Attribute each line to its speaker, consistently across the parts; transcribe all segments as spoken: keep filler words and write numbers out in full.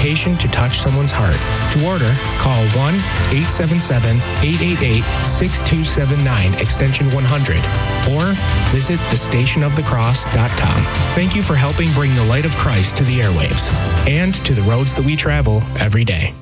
Speaker 1: invitation to touch someone's heart. To order, call one eight seven seven, eight eight eight, six two seven nine, extension one hundred, or visit the station of the cross dot com. Thank you for helping bring the light of Christ to the airwaves and to the roads that we travel every day.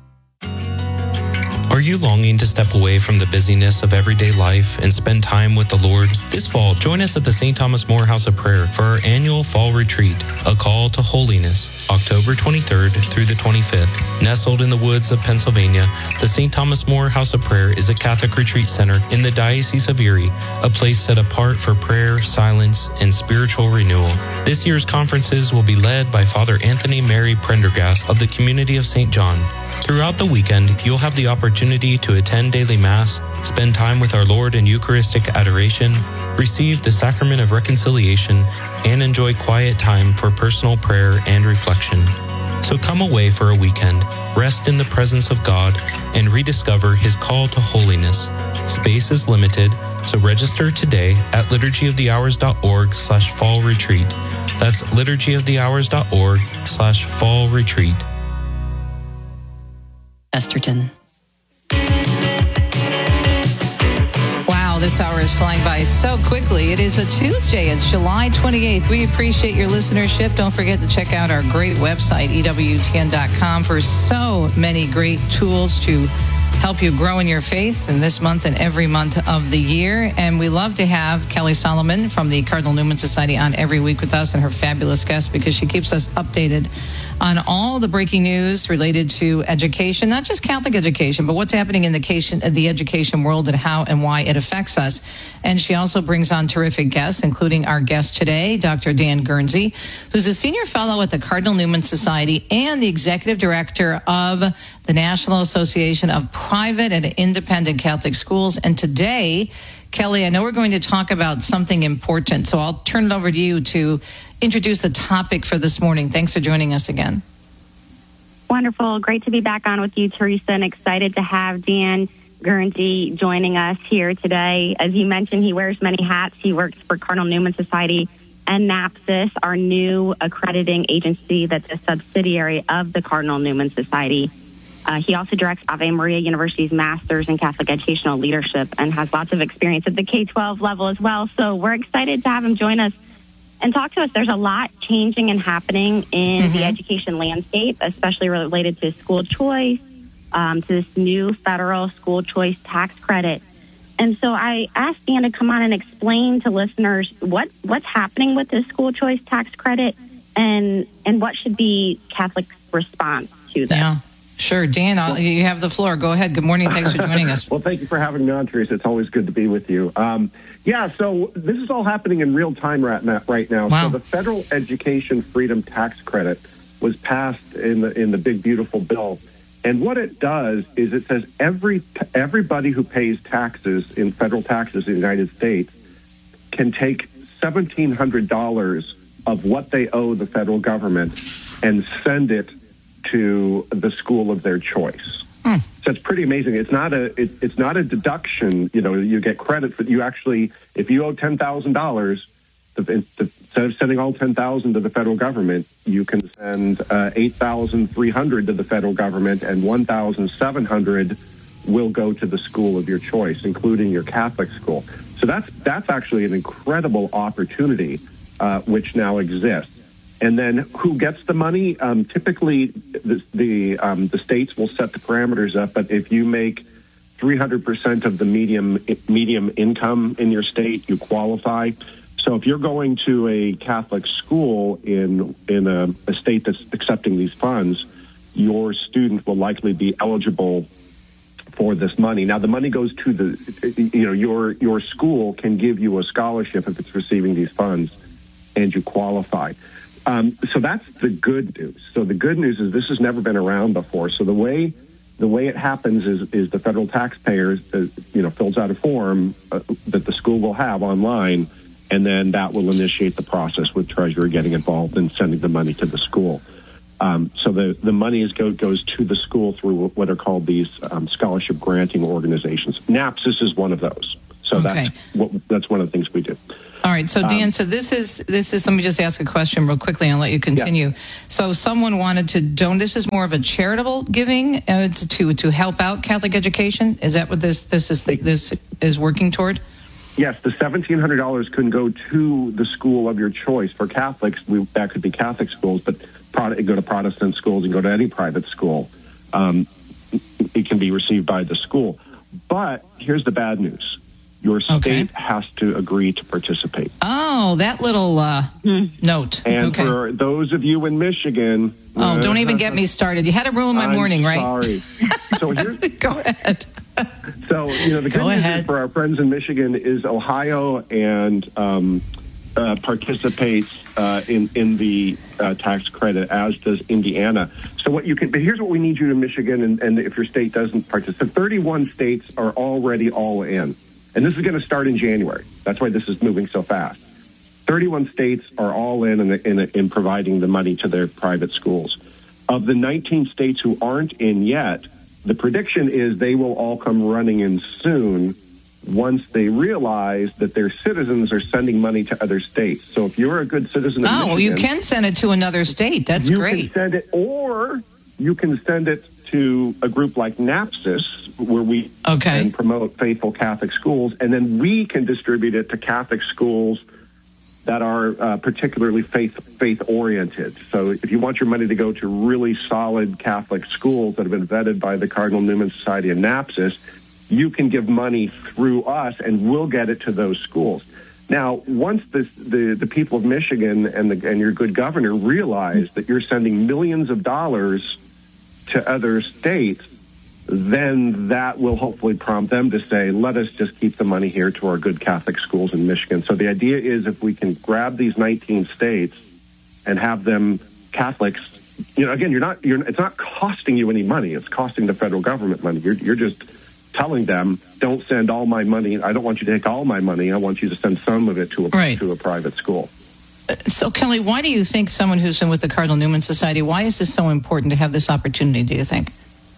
Speaker 2: Are you longing to step away from the busyness of everyday life and spend time with the Lord? This fall, join us at the Saint Thomas More House of Prayer for our annual fall retreat, A Call to Holiness, October twenty-third through the twenty-fifth. Nestled in the woods of Pennsylvania, the Saint Thomas More House of Prayer is a Catholic retreat center in the Diocese of Erie, a place set apart for prayer, silence, and spiritual renewal. This year's conferences will be led by Father Anthony Mary Prendergast of the Community of Saint John. Throughout the weekend, you'll have the opportunity to attend daily Mass, spend time with our Lord in Eucharistic adoration, receive the Sacrament of Reconciliation, and enjoy quiet time for personal prayer and reflection. So come away for a weekend, rest in the presence of God, and rediscover His call to holiness. Space is limited, so register today at liturgy of the hours dot org slash fall retreat. That's liturgy of the hours dot org slash fall retreat.
Speaker 3: Esterton. Wow, this hour is flying by so quickly. It is a Tuesday. It's July twenty-eighth. We appreciate your listenership. Don't forget to check out our great website, E W T N dot com, for so many great tools to help you grow in your faith in this month and every month of the year. And we love to have Kelly Solomon from the Cardinal Newman Society on every week with us and her fabulous guests, because she keeps us updated on all the breaking news related to education, not just Catholic education, but what's happening in the education, the education world and how and why it affects us. And she also brings on terrific guests, including our guest today, Doctor Dan Guernsey, who's a senior fellow at the Cardinal Newman Society and the executive director of the National Association of Private and Independent Catholic Schools. And today, Kelly, I know we're going to talk about something important, so I'll turn it over to you to introduce the topic for this morning. Thanks for joining us again.
Speaker 4: Wonderful. Great to be back on with you, Teresa, and excited to have Dan Guernsey joining us here today. As you mentioned, he wears many hats. He works for Cardinal Newman Society and NAPSIS, our new accrediting agency that's a subsidiary of the Cardinal Newman Society. Uh, he also directs Ave Maria University's Master's in Catholic Educational Leadership and has lots of experience at the K twelve level as well. So we're excited to have him join us and talk to us. There's a lot changing and happening in mm-hmm. the education landscape, especially related to school choice, um, to this new federal school choice tax credit. And so I asked Dan to come on and explain to listeners what, what's happening with this school choice tax credit and and what should be Catholic's response to this.
Speaker 3: Yeah. Sure. Dan, I'll, you have the floor. Go ahead. Good morning. Thanks for joining us.
Speaker 5: Well, thank you for having me on, Teresa. It's always good to be with you. Um, yeah, so this is all happening in real time right now. Right now.
Speaker 3: Wow.
Speaker 5: So the Federal Education Freedom Tax Credit was passed in the in the big, beautiful bill. And what it does is it says every everybody who pays taxes in federal taxes in the United States can take seventeen hundred dollars of what they owe the federal government and send it to the school of their choice. Hmm. So it's pretty amazing. It's not a it, it's not a deduction. You know, you get credit for you actually. If you owe ten thousand dollars, instead of sending all ten thousand to the federal government, you can send uh, eight thousand three hundred to the federal government, and one thousand seven hundred will go to the school of your choice, including your Catholic school. So that's that's actually an incredible opportunity uh, which now exists. And then who gets the money? Um, typically, the the, um, the states will set the parameters up. But if you make three hundred percent of the medium medium income in your state, you qualify. So if you're going to a Catholic school in in a, a state that's accepting these funds, your student will likely be eligible for this money. Now, the money goes to the, you know, your your school can give you a scholarship if it's receiving these funds, and you qualify. Um, so that's the good news. So the good news is this has never been around before. So the way the way it happens is is the federal taxpayer, uh, you know, fills out a form uh, that the school will have online, and then that will initiate the process with Treasury getting involved in sending the money to the school. Um, so the the money is go, goes to the school through what are called these um, scholarship granting organizations. NAPSIS is one of those. So
Speaker 3: okay.
Speaker 5: that's what, that's one of the things we do.
Speaker 3: All right, so Dan, um, so this is this is. Let me just ask a question real quickly, and I'll let you continue. Yeah. So, someone wanted to donate. This is more of a charitable giving uh, to to help out Catholic education. Is that what this this is this is working toward?
Speaker 5: Yes, the seventeen hundred dollars can go to the school of your choice. For Catholics, we, that could be Catholic schools, but pro, go to Protestant schools and go to any private school. Um, it can be received by the school. But here's the bad news. Your state okay. has to agree to participate.
Speaker 3: Oh, that little uh, hmm. note.
Speaker 5: And
Speaker 3: okay.
Speaker 5: for those of you in Michigan...
Speaker 3: Oh, uh, don't even get me started. You had to ruin my
Speaker 5: I'm
Speaker 3: morning, right?
Speaker 5: sorry. So here's...
Speaker 3: Go ahead.
Speaker 5: So, you know, the good news for our friends in Michigan is Ohio and um, uh, participates uh, in, in the uh, tax credit, as does Indiana. So what you can... But here's what we need you in Michigan, and, and if your state doesn't participate. thirty-one states are already all in. And this is going to start in January. That's why this is moving so fast. thirty-one states are all in in, in in providing the money to their private schools. Of the nineteen states who aren't in yet, the prediction is they will all come running in soon once they realize that their citizens are sending money to other states. So if you're a good citizen of
Speaker 3: oh,
Speaker 5: Michigan...
Speaker 3: well, you can send it to another state. That's
Speaker 5: you
Speaker 3: great.
Speaker 5: You can send it, or you can send it to a group like NAPSIS, where we
Speaker 3: okay.
Speaker 5: can promote faithful Catholic schools, and then we can distribute it to Catholic schools that are uh, particularly faith faith oriented. So if you want your money to go to really solid Catholic schools that have been vetted by the Cardinal Newman Society and NAPSIS, you can give money through us, and we'll get it to those schools. Now, once this, the the people of Michigan and the and your good governor realize that you're sending millions of dollars to other states, then that will hopefully prompt them to say, let us just keep the money here to our good Catholic schools in Michigan. So the idea is, if we can grab these nineteen states and have them Catholics, you know, again, you're not, you're, it's not costing you any money. It's costing the federal government money. You're, you're just telling them, don't send all my money. I don't want you to take all my money. I want you to send some of it to a,
Speaker 3: right.
Speaker 5: to a private school.
Speaker 3: So, Kelly, why do you think someone who's been with the Cardinal Newman Society, why is this so important to have this opportunity, do you think?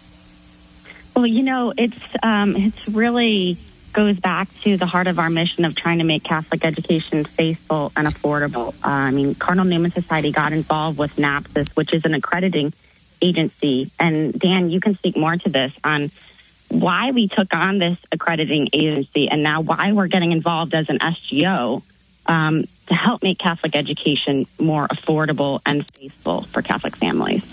Speaker 4: Well, you know, it's um, it's really goes back to the heart of our mission of trying to make Catholic education faithful and affordable. Uh, I mean, Cardinal Newman Society got involved with NAPSIS, which is an accrediting agency. And, Dan, you can speak more to this on why we took on this accrediting agency and now why we're getting involved as an S G O um, to help make Catholic education more affordable and faithful for Catholic families.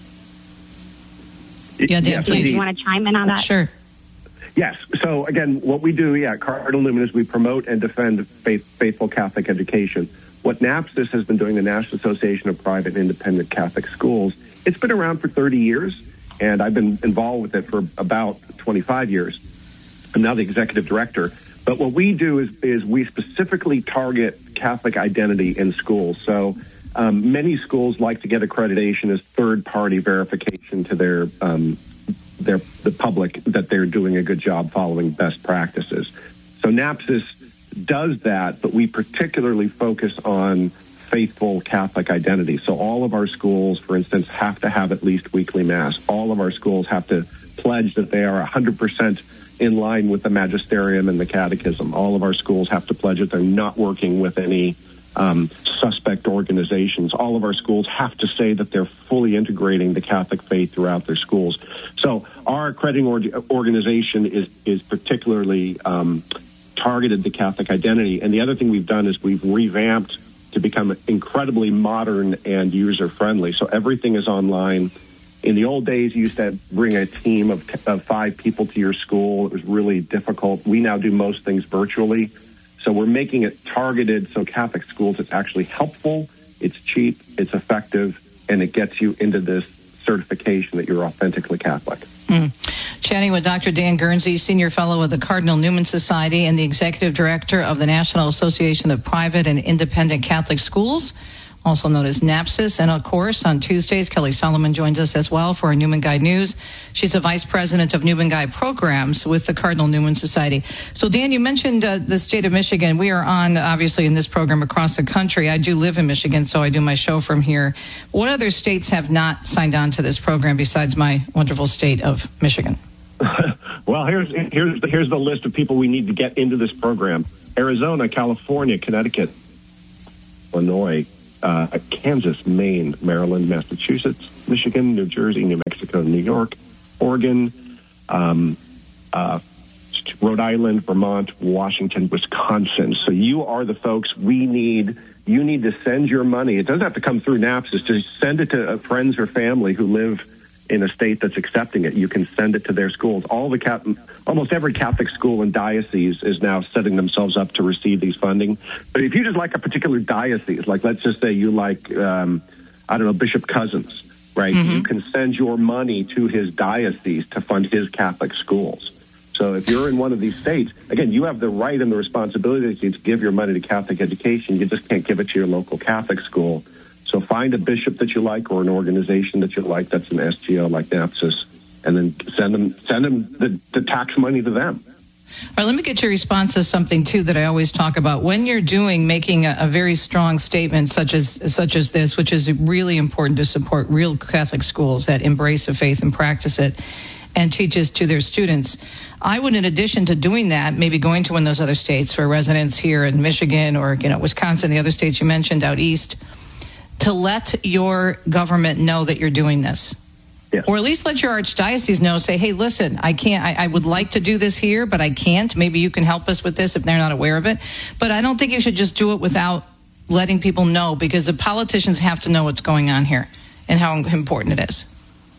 Speaker 3: Yeah, Dan,
Speaker 5: yes,
Speaker 3: please.
Speaker 4: Do you want to chime in on that?
Speaker 3: Sure.
Speaker 5: Yes. So, again, what we do, yeah, Cardinal Newman, is we promote and defend faith, faithful Catholic education. What NAPSIS has been doing, the National Association of Private and Independent Catholic Schools, it's been around for thirty years, and I've been involved with it for about twenty-five years. I'm now the executive director. But what we do is, is we specifically target Catholic identity in schools. So um, many schools like to get accreditation as third-party verification to their um, their the public that they're doing a good job following best practices. So NAPSIS does that, but we particularly focus on faithful Catholic identity. So all of our schools, for instance, have to have at least weekly Mass. All of our schools have to pledge that they are one hundred percent in line with the magisterium and the catechism. All of our schools have to pledge that they're not working with any um, suspect organizations. All of our schools have to say that they're fully integrating the Catholic faith throughout their schools. So our accrediting or- organization is, is particularly um, targeted the Catholic identity. And the other thing we've done is we've revamped to become incredibly modern and user-friendly. So everything is online. In the old days, you used to bring a team of, t- of five people to your school. It was really difficult. We now do most things virtually. So we're making it targeted so Catholic schools, it's actually helpful, it's cheap, it's effective, and it gets you into this certification that you're authentically Catholic.
Speaker 3: Mm. Chatting with Doctor Dan Guernsey, Senior Fellow of the Cardinal Newman Society and the Executive Director of the National Association of Private and Independent Catholic Schools, also known as NAPSIS. And, of course, on Tuesdays, Kelly Solomon joins us as well for our Newman Guide News. She's a Vice President of Newman Guide Programs with the Cardinal Newman Society. So, Dan, you mentioned uh, the state of Michigan. We are on, obviously, in this program across the country. I do live in Michigan, so I do my show from here. What other states have not signed on to this program besides my wonderful state of Michigan?
Speaker 5: Well, here's here's the, here's the list of people we need to get into this program. Arizona, California, Connecticut, Illinois, uh, Kansas, Maine, Maryland, Massachusetts, Michigan, New Jersey, New Mexico, New York, Oregon, um, uh, Rhode Island, Vermont, Washington, Wisconsin. So you are the folks we need. You need to send your money. It doesn't have to come through NAPCS. Just send it to friends or family who live in a state that's accepting it. You can send it to their schools. All the Cap- almost every Catholic school and diocese is now setting themselves up to receive these funding. But if you just like a particular diocese, like let's just say you like, um, I don't know, Bishop Cousins, right? Mm-hmm. You can send your money to his diocese to fund his Catholic schools. So if you're in one of these states, again, you have the right and the responsibility to give your money to Catholic education. You just can't give it to your local Catholic school. So find a bishop that you like or an organization that you like that's an S G O like NAPCS, and then send them send them the, the tax money to them.
Speaker 3: All right, let me get your response to something, too, that I always talk about. When you're doing, making a, a very strong statement such as such as this, which is really important to support real Catholic schools that embrace the faith and practice it and teach it to their students, I would, in addition to doing that, maybe going to one of those other states for residents here in Michigan or, you know, Wisconsin, the other states you mentioned out east, to let your government know that you're doing this.
Speaker 5: Yes.
Speaker 3: Or at least let your archdiocese know, say, hey, listen, I can't, I, I would like to do this here, but I can't. Maybe you can help us with this if they're not aware of it. But I don't think you should just do it without letting people know, because the politicians have to know what's going on here and how important it is.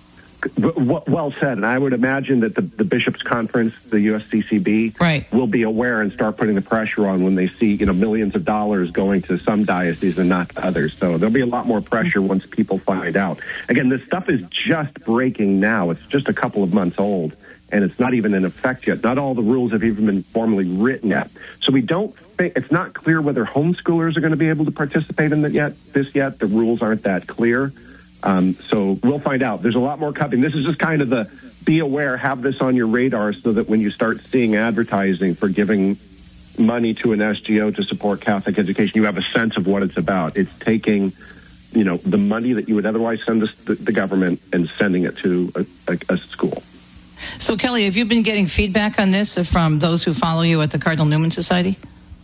Speaker 5: Well said. And I would imagine that the, the Bishops' Conference, the U S C C B,
Speaker 3: right,
Speaker 5: will be aware and start putting the pressure on when they see, you know, millions of dollars going to some dioceses and not to others. So there'll be a lot more pressure once people find out. Again, this stuff is just breaking now. It's just a couple of months old, and it's not even in effect yet. Not all the rules have even been formally written yet. So we don't think, it's not clear whether homeschoolers are going to be able to participate in that yet, this yet. The rules aren't that clear. Um, so we'll find out. There's a lot more coming. This is just kind of the be aware, have this on your radar so that when you start seeing advertising for giving money to an S G O to support Catholic education, you have a sense of what it's about. It's taking, you know, the money that you would otherwise send the, the government and sending it to a, a, a school.
Speaker 3: So, Kelly, have you been getting feedback on this from those who follow you at the Cardinal Newman Society?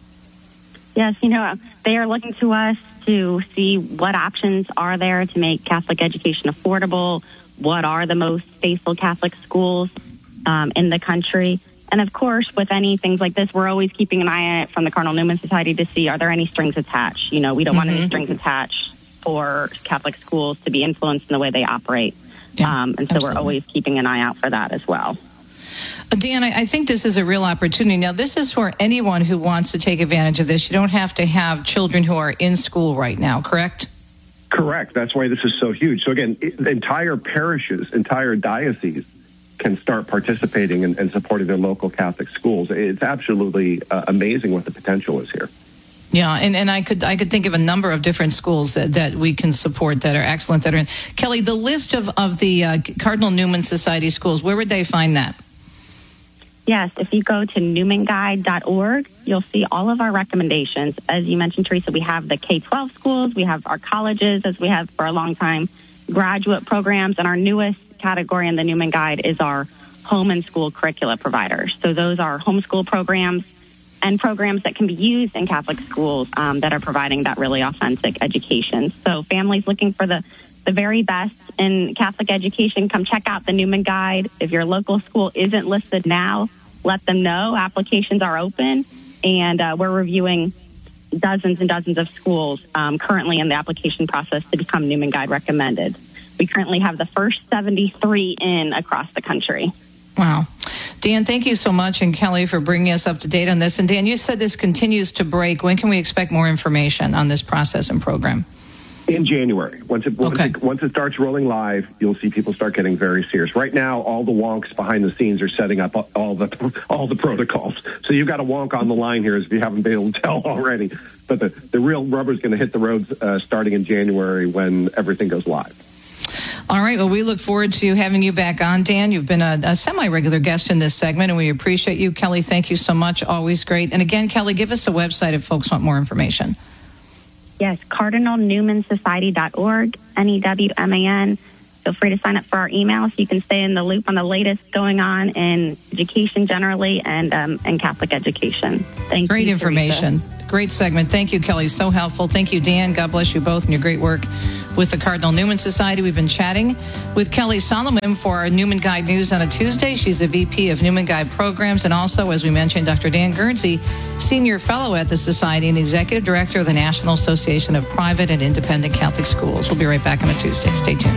Speaker 4: Yes, you know, they are looking to us to see what options are there to make Catholic education affordable, what are the most faithful Catholic schools um, in the country. And, of course, with any things like this, we're always keeping an eye on it from the Cardinal Newman Society to see, are there any strings attached? You know, we don't mm-hmm. want any strings attached for Catholic schools to be influenced in the way they operate. Yeah, um, and so absolutely. We're always keeping an eye out for that as well.
Speaker 3: Dan, I think this is a real opportunity. Now, this is for anyone who wants to take advantage of this. You don't have to have children who are in school right now, correct?
Speaker 5: Correct. That's why this is so huge. So, again, it, entire parishes, entire dioceses can start participating and, and supporting their local Catholic schools. It's absolutely uh, amazing what the potential is here.
Speaker 3: Yeah, and, and I could I could think of a number of different schools that, that we can support that are excellent. That are in. Kelly, the list of, of the uh, Cardinal Newman Society schools, where would they find that?
Speaker 4: Yes, if you go to newman guide dot org, you'll see all of our recommendations. As you mentioned, Teresa, we have the K twelve schools, we have our colleges, as we have for a long time, graduate programs, and our newest category in the Newman Guide is our home and school curricula providers. So those are homeschool programs and programs that can be used in Catholic schools um, that are providing that really authentic education. So families looking for the, the very best in Catholic education, come check out the Newman Guide. If your local school isn't listed now, let them know. Applications are open, and uh, we're reviewing dozens and dozens of schools um, currently in the application process to become Newman Guide recommended. We currently have the first seventy-three in across the country.
Speaker 3: Wow. Dan, thank you so much, and Kelly, for bringing us up to date on this. And Dan, you said this continues to break. When can we expect more information on this process and program?
Speaker 5: In January. Once it, once,
Speaker 3: okay.
Speaker 5: it, once it starts rolling live, you'll see people start getting very serious. Right now, all the wonks behind the scenes are setting up all the all the protocols. So you've got a wonk on the line here, if you haven't been able to tell already. But the, the real rubber's going to hit the roads uh, starting in January when everything goes live.
Speaker 3: All right. Well, we look forward to having you back on, Dan. You've been a, a semi-regular guest in this segment, and we appreciate you. Kelly, thank you so much. Always great. And again, Kelly, give us a website if folks want more information.
Speaker 4: Yes, cardinal newman society dot org, N E W M A N feel free to sign up for our email so you can stay in the loop on the latest going on in education generally and um, and Catholic education. Thank
Speaker 3: Great
Speaker 4: you.
Speaker 3: Great information.
Speaker 4: Teresa.
Speaker 3: Great segment. Thank you, Kelly. So helpful. Thank you, Dan. God bless you both and your great work with the Cardinal Newman Society. We've been chatting with Kelly Solomon for our Newman Guide News on a Tuesday. She's a V P of Newman Guide Programs, and also, as we mentioned, Doctor Dan Guernsey, Senior Fellow at the Society and Executive Director of the National Association of Private and Independent Catholic Schools. We'll be right back on a Tuesday. Stay tuned.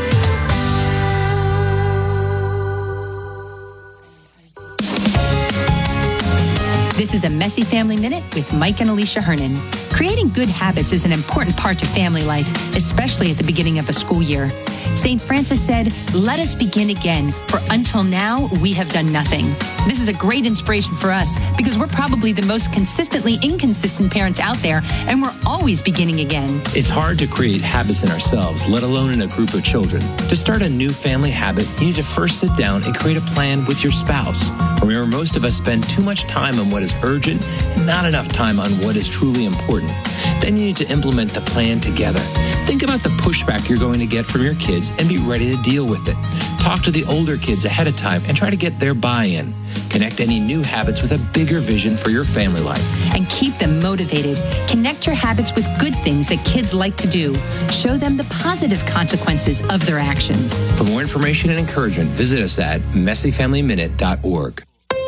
Speaker 6: This is a Messy Family Minute with Mike and Alicia Hernan. Creating good habits is an important part of family life, especially at the beginning of a school year. Saint Francis said, "Let us begin again, for until now we have done nothing." This is a great inspiration for us because we're probably the most consistently inconsistent parents out there, and we're always beginning again.
Speaker 7: It's hard to create habits in ourselves, let alone in a group of children. To start a new family habit, you need to first sit down and create a plan with your spouse. Remember, most of us spend too much time on what is urgent and not enough time on what is truly important. Then you need to implement the plan together. Think about the pushback you're going to get from your kids and be ready to deal with it. Talk to the older kids ahead of time and try to get their buy-in. Connect any new habits with a bigger vision for your family life.
Speaker 6: And keep them motivated. Connect your habits with good things that kids like to do. Show them the positive consequences of their actions.
Speaker 7: For more information and encouragement, visit us at messy family minute dot org.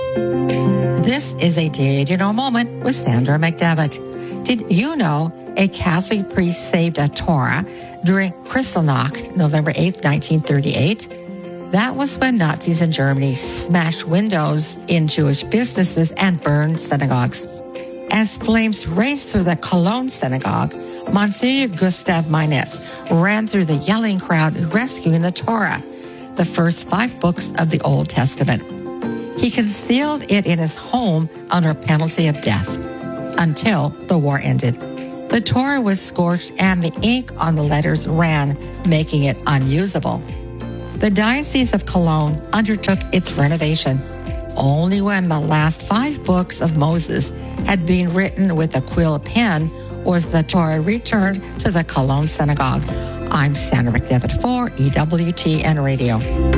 Speaker 8: This is a Did You Know moment with Sandra McDevitt. Did you know a Catholic priest saved a Torah during Kristallnacht, November eighth, nineteen thirty-eight? That was when Nazis in Germany smashed windows in Jewish businesses and burned synagogues. As flames raced through the Cologne synagogue, Monsignor Gustav Meinitz ran through the yelling crowd rescuing the Torah, the first five books of the Old Testament. He concealed it in his home under penalty of death until the war ended. The Torah was scorched and the ink on the letters ran, making it unusable. The Diocese of Cologne undertook its renovation. Only when the last five books of Moses had been written with a quill pen was the Torah returned to the Cologne Synagogue. I'm Sandra McDevitt for E W T N Radio.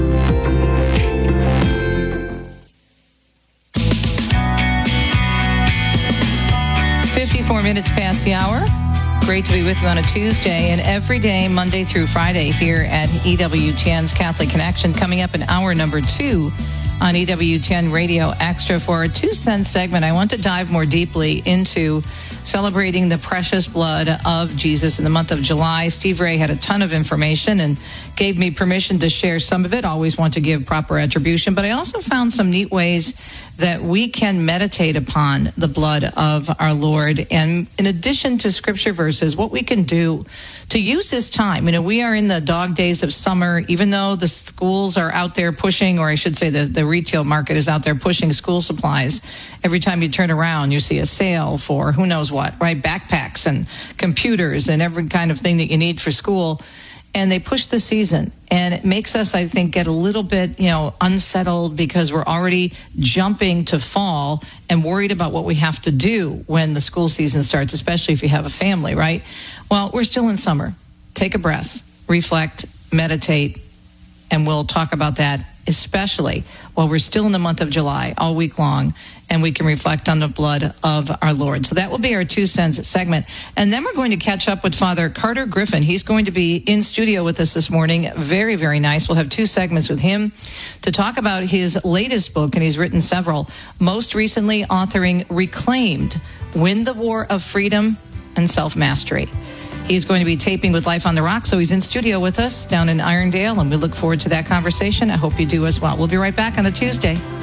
Speaker 3: fifty-four minutes past the hour. Great to be with you on a Tuesday and every day, Monday through Friday, here at E W T N's Catholic Connection. Coming up in hour number two on E W T N Radio Extra for our two cent segment. I want to dive more deeply into celebrating the precious blood of Jesus in the month of July. Steve Ray had a ton of information and gave me permission to share some of it. Always want to give proper attribution, but I also found some neat ways that we can meditate upon the blood of our Lord. And in addition to scripture verses, what we can do to use this time. You know, we are in the dog days of summer, even though the schools are out there pushing, or I should say the, the retail market is out there pushing school supplies. Every time you turn around, you see a sale for who knows what, right? Backpacks and computers and every kind of thing that you need for school. And they push the season, and it makes us, I think, get a little bit, you know, unsettled because we're already jumping to fall and worried about what we have to do when the school season starts, especially if you have a family, right? Well, we're still in summer. Take a breath, reflect, meditate, and we'll talk about that, especially while we're still in the month of July, all week long, and we can reflect on the blood of our Lord. So that will be our two cents segment. And then we're going to catch up with Father Carter Griffin. He's going to be in studio with us this morning. Very, very nice. We'll have two segments with him to talk about his latest book, and he's written several. Most recently, authoring Reclaimed, Win the War of Freedom and Self-Mastery. He's going to be taping with Life on the Rock, so he's in studio with us down in Irondale, and we look forward to that conversation. I hope you do as well. We'll be right back on a Tuesday.